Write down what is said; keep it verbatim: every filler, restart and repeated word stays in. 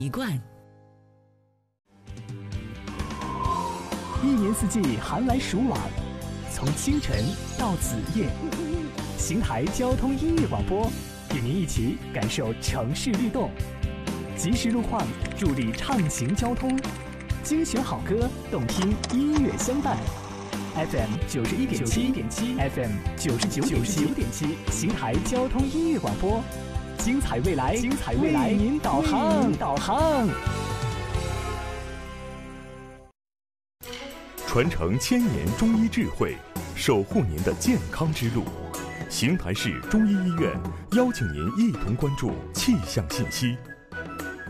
一贯。 一年四季寒来暑往，从清晨到子夜，邢台交通音乐广播与您一起感受城市律动，及时路况助力畅行交通，精选好歌，动听音乐相伴。F M 九十一点七 ，F M 九十九点七，邢台交通音乐广播，精彩未来，精彩未来，为您导航，导航。 传承千年中医智慧，守护您的健康之路。邢台市中医医院邀请您一同关注气象信息。